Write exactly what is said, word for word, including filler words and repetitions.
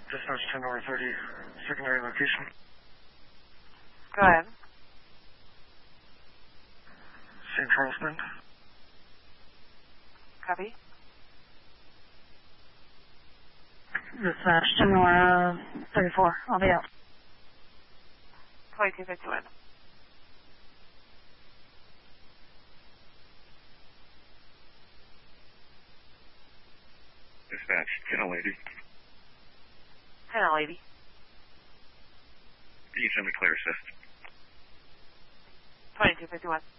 Dispatch ten over thirty, secondary location. Go ahead. Saint Charles Bend. Copy. Dispatch ten over thirty-four. I'll be out. twenty-two fifty-one. Dispatch, ten eighty. ten eighty. Can you send me clear assist? twenty-two fifty-one.